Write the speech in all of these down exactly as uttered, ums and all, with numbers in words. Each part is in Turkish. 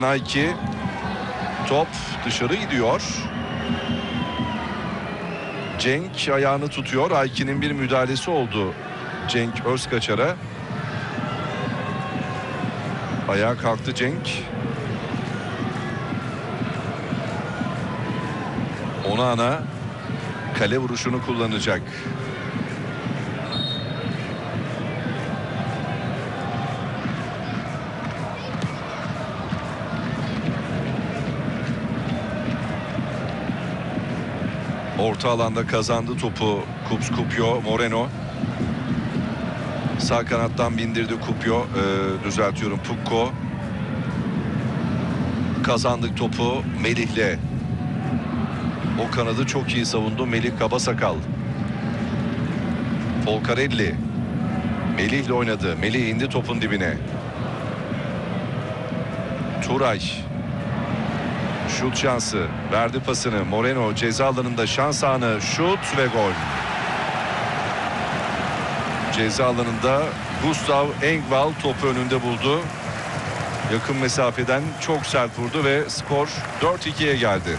Nike. Top dışarı gidiyor. Cenk ayağını tutuyor. Aykin'in bir müdahalesi oldu Cenk Özkaçar'a. Ayağa kalktı Cenk. Onana kale vuruşunu kullanacak. Orta alanda kazandı topu Kups Kupyo Moreno. Sağ kanattan bindirdi Kupyo. Ee, düzeltiyorum Pukko. Kazandık topu Melih'le. O kanadı çok iyi savundu Melih Kabasakal. Folcarelli. Melih'le oynadı. Melih indi topun dibine. Turay. Şut şansı. Verdi pasını. Moreno ceza alanında şans anı. Şut ve gol. Ceza alanında Gustav Engvall topu önünde buldu. Yakın mesafeden çok sert vurdu ve skor dört ikiye geldi.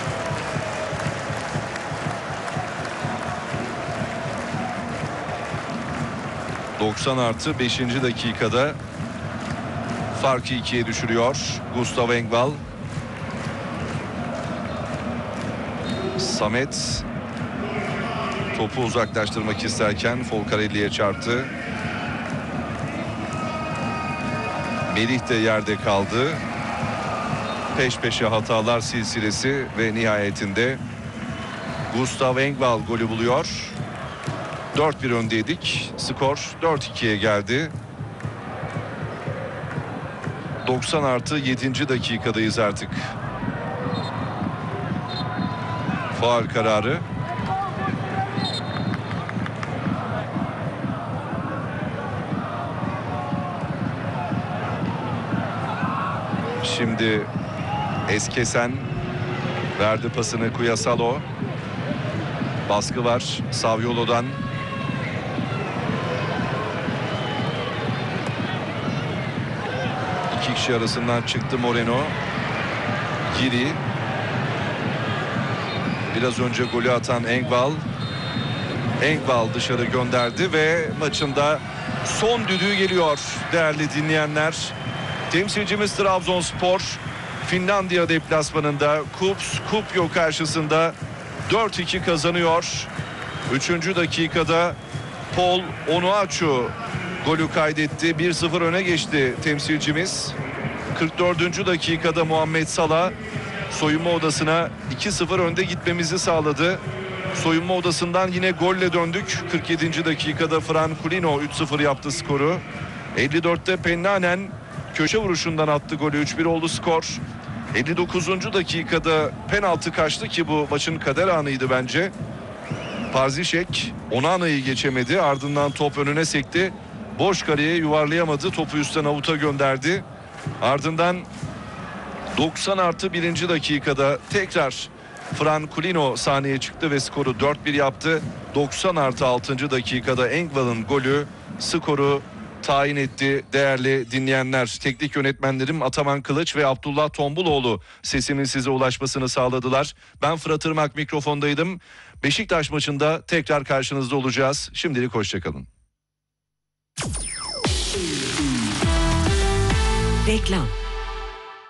doksan artı beşinci dakikada farkı ikiye düşürüyor Gustav Engvall. Samet topu uzaklaştırmak isterken Folcarelli'ye çarptı. Melih de yerde kaldı. Peş peşe hatalar silsilesi ve nihayetinde Gustav Engvall golü buluyor. dört bir öndeydik. Skor dört ikiye geldi. doksan artı yedinci dakikadayız artık. Faul kararı. Şimdi Eskesen verdi pasını Kuyasalo. Baskı var Saviolo'dan. İki kişi arasından çıktı Moreno. Giri. Biraz önce golü atan Engvall. Engvall dışarı gönderdi ve maçında son düdüğü geliyor değerli dinleyenler. Temsilcimiz Trabzonspor Finlandiya deplasmanında Kups Kupyo karşısında dört iki kazanıyor. üçüncü dakikada Paul Onuachu golü kaydetti. bir sıfır öne geçti temsilcimiz. kırk dördüncü dakikada Muhammed Salah soyunma odasına iki sıfır önde gitmemizi sağladı. Soyunma odasından yine golle döndük. kırk yedinci dakikada Fran Kulino üç sıfır yaptı skoru. elli dörtte Pennanen köşe vuruşundan attı golü. üç bir oldu skor. elli dokuzuncu dakikada penaltı kaçtı ki bu maçın kader anıydı bence. Parzişek Onana'yı geçemedi. Ardından top önüne sekti. Boş kaleye yuvarlayamadı. Topu üstten avuta gönderdi. Ardından doksan artı birinci dakikada tekrar Fran Kulino sahneye çıktı ve skoru dört bir yaptı. doksan artı altıncı dakikada Engvall'ın golü skoru tayin etti değerli dinleyenler. Teknik yönetmenlerim Ataman Kılıç ve Abdullah Tombuloğlu sesimin size ulaşmasını sağladılar. Ben Fırat Irmak mikrofondaydım. Beşiktaş maçında tekrar karşınızda olacağız. Şimdilik hoşçakalın. Reklam.